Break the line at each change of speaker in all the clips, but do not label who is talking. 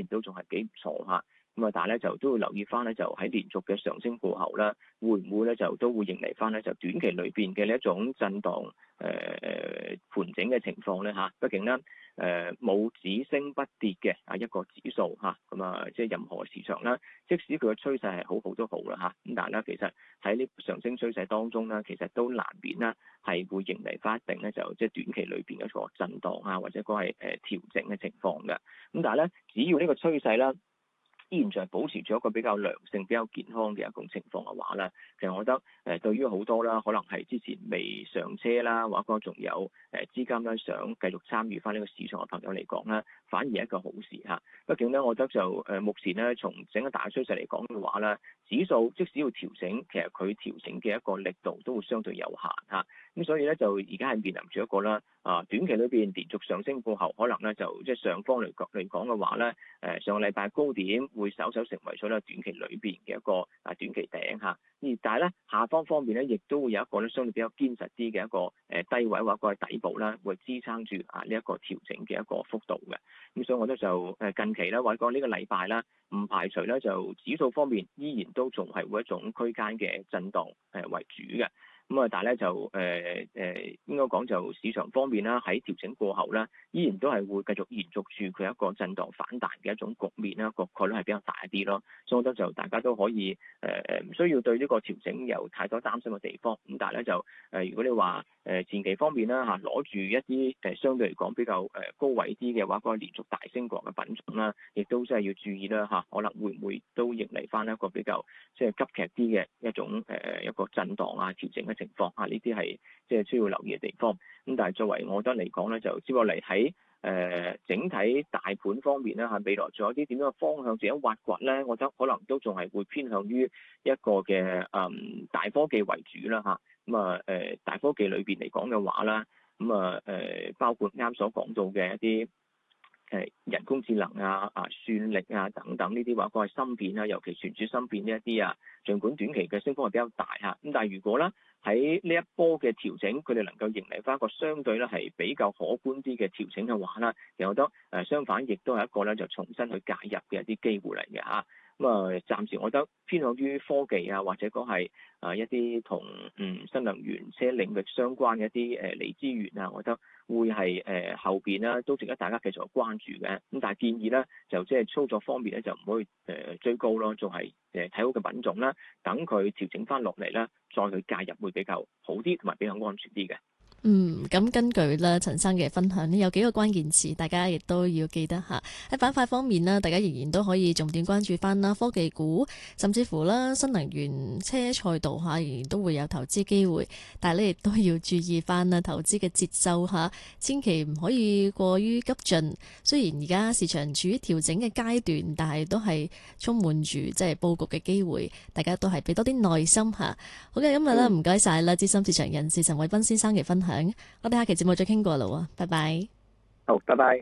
然都仲係幾唔錯嚇。咁啊，但係咧就都要留意翻咧，就喺連續嘅上升過後咧，會唔會咧就都會迎嚟翻咧就短期裏邊嘅呢一種震盪盤整嘅情況咧嚇。畢竟咧冇只升不跌嘅一個指數嚇，咁啊即係任何市場啦，即使佢嘅趨勢係好都好啦嚇，咁但係咧其實喺呢上升趨勢當中咧，其實都難免啦係會迎嚟翻一定咧就即係短期裏邊嘅一個震盪啊，或者講係調整嘅情況嘅。咁但係咧，只要呢個趨勢啦依然就係保持住一個比較良性、比較健康嘅一種情況嘅話咧，其實我覺得對於好多啦，可能係之前未上車啦，或者講仲有資金咧想繼續參與翻呢個市場嘅朋友嚟講咧，反而係一個好事嚇。畢竟咧，我覺得就目前咧，從整個大趨勢嚟講嘅話咧，指數即使要調整，其實佢調整嘅一個力度都會相對有限嚇。咁所以咧，就而家係面臨住一個啦，短期裏邊連續上升過後，可能咧就即係上方嚟講嘅話咧，上個禮拜高點會稍稍成為咗咧短期裏邊嘅一個短期頂嚇。但係咧下方面咧，亦都會有一個咧相對比較堅實啲嘅一個低位或者個底部啦，會支撐住呢一個調整嘅一個幅度嘅。咁所以我覺得就近期咧，或者講呢個禮拜啦，唔排除咧就指數方面依然都仲係會一種區間嘅震盪為主嘅。咁啊，但係咧就應該講就市場方面啦，喺調整過後咧，依然都係會繼續延續住佢一個震盪反彈嘅一種局面啦，個概率係比較大一啲咯。所以我覺得就大家都可以唔需要對呢個調整有太多擔心嘅地方。咁但係咧就如果你話前期方面啦嚇，攞住一啲相對嚟講比較高位啲嘅話，嗰個連續大升過嘅品種啦，亦都真係要注意啦嚇，可能會唔會都迎嚟翻一個比較即係急劇啲嘅一種一個震盪啊調整嘅情況啊，呢啲係即係需要留意嘅地方。咁但係作為我覺得嚟講咧，就接落嚟喺整體大盤方面咧嚇，未來仲有啲點樣嘅方向值得挖掘咧？我覺得可能都仲係會偏向於一個嘅大科技為主啦嚇。咁啊大科技裏邊嚟講嘅話啦，咁啊包括啱所講到嘅一啲人工智能算力等等呢啲話，個係芯片啊，尤其存儲芯片呢一啲儘管短期嘅升幅係比較大嚇，咁但係如果咧喺呢一波嘅調整，佢哋能夠迎嚟翻一個相對咧係比較可觀啲嘅調整嘅話咧，其實我覺得相反亦都係一個咧就重新去介入嘅一啲機會嚟嘅嚇。咁暫時我覺得偏向於科技或者講係一啲同新能源車領域相關嘅一啲鋰資源我覺得會係後邊咧都值得大家繼續關注嘅。咁但係建議咧就即係操作方面咧就唔可以追高咯，仲係睇好嘅品種啦，等佢調整翻落嚟咧，再去介入會比較好啲，同埋比較安全啲嘅。
咁根據咧陳生嘅分享呢，有幾個關鍵詞，大家亦都要記得吓。喺板塊方面呢，大家仍然都可以重點關注翻啦，科技股，甚至乎啦新能源車賽道吓，仍然都會有投資機會。但係咧亦都要注意翻啦，投資嘅節奏吓，千祈唔可以過於急進。雖然而家市場處於調整嘅階段，但係都係充滿住即係佈局嘅機會，大家都係俾多啲耐心吓。好嘅，今日咧唔該晒啦，資深市場人士陳偉斌先生嘅分享。我哋下期節目再傾過啦，拜拜。
好，拜拜。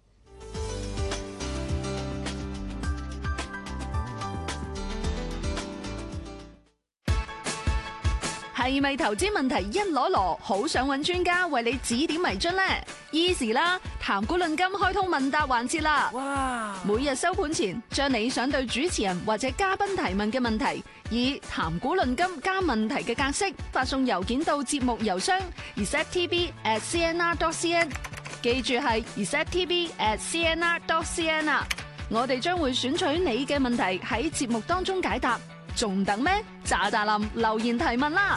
係咪投資問題一籮籮，好想揾專家為你指點迷津呢？ Easy 啦，談股論金開通問答環節啦！哇！每日收盤前，將你想對主持人或者嘉賓提問嘅問題，以談股論金加問題嘅格式發送郵件到節目郵箱 receptv@cnr.cn， 記住係 receptv@cnr.cn 啊！我哋將會選取你嘅問題喺節目當中解答，仲等咩？喳喳林留言提問啦！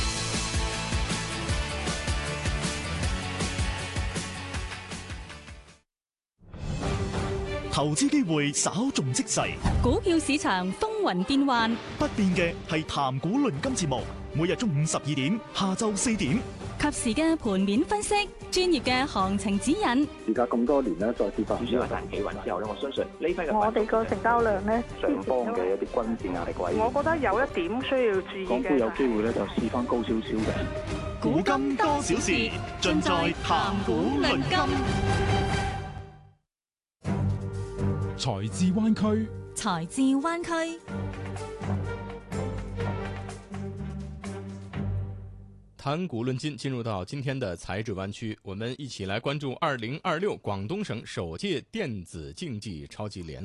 投資機會稍縱即逝，
股票市場風雲變幻，
不變嘅係談股論金節目，每日中午12點，下晝4點，
及時嘅盤面分析，專業嘅行情指引。
而家咁多年咧，再次發
主選話大企穩之後咧，我相信呢批嘅
我哋個成交量咧，
上方嘅一啲均線壓力位，
我覺得有一點需要注意嘅，
港股有機會咧就試翻高少少嘅。
古今多少事，盡在談股論金。
財智灣區，
財智灣區。
談股論金，進入到今天的財智灣區，我們一起來關注2026廣東省首屆電子競技超級聯